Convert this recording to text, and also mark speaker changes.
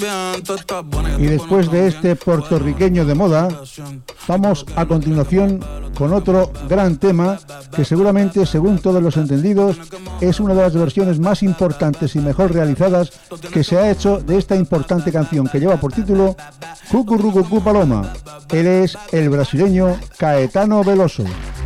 Speaker 1: Y después de este puertorriqueño de moda, vamos a continuación con otro gran tema que seguramente, según todos los entendidos, es una de las versiones más importantes y mejor realizadas que se ha hecho de esta importante canción que lleva por título Cucurrucucú Paloma. Él es el brasileño Caetano Veloso.